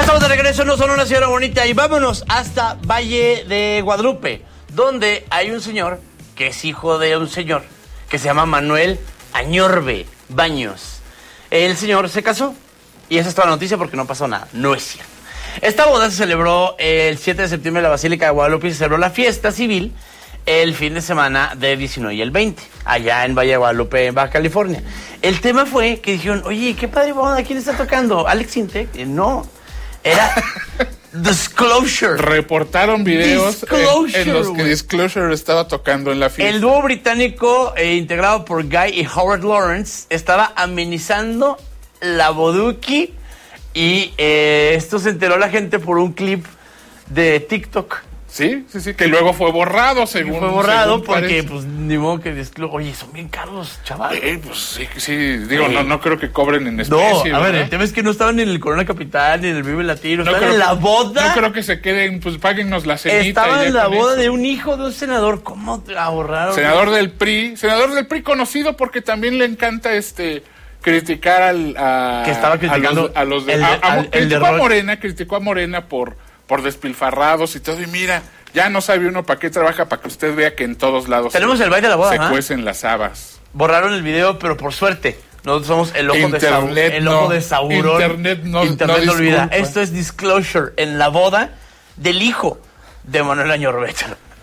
estamos de regreso, no solo una señora bonita, y vámonos hasta Valle de Guadalupe, donde hay un señor que es hijo de un señor que se llama Manuel Añorbe Baños. El señor se casó y esa es toda la noticia porque no pasó nada. No es cierto. Esta boda se celebró el 7 de septiembre en la Basílica de Guadalupe y se celebró la fiesta civil el fin de semana del 19 y el 20, allá en Valle de Guadalupe, en Baja California. El tema fue que dijeron, oye, qué padre boda, ¿quién está tocando? ¿Alex Intec? No, era Disclosure. Reportaron videos en los que Disclosure estaba tocando en la fiesta. El dúo británico, integrado por Guy y Howard Lawrence, estaba amenizando la boduki y esto se enteró la gente por un clip de TikTok. Sí, que luego fue borrado, según. Fue borrado porque, parece. Pues, ni modo que oye, son bien caros, chaval. Pues sí, digo, no creo que cobren en especie. No, a ver, el tema es que no estaban ni en el Corona Capital, ni en el Vive Latino, estaban en la boda. No creo que se queden, pues páguennos la cenita. Estaban en la boda de un hijo de un senador, ¿cómo ahorraron? Senador del PRI conocido porque también le encanta criticar que estaba criticando criticó a Morena por despilfarrados y todo, y mira, ya no sabe uno para qué trabaja, para que usted vea que en todos lados tenemos el baile de la boda, se cuecen las habas. Borraron el video, pero por suerte nosotros somos el ojo de Sauron. Internet no olvida. Esto es Disclosure en la boda del hijo de Manuel Añorbe.